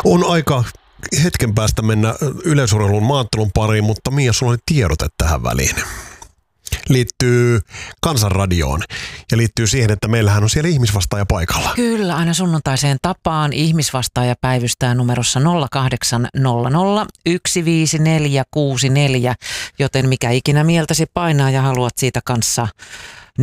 On aika hetken päästä mennä yleisurheilun maantelun pariin, mutta Mia, sulla oli tiedote tähän väliin. Liittyy Kansanradioon ja liittyy siihen, että meillähän on siellä ihmisvastaaja paikalla. Kyllä, aina sunnuntaiseen tapaan ihmisvastaaja päivystää numerossa 0800 15464, joten mikä ikinä mieltäsi painaa ja haluat siitä kanssa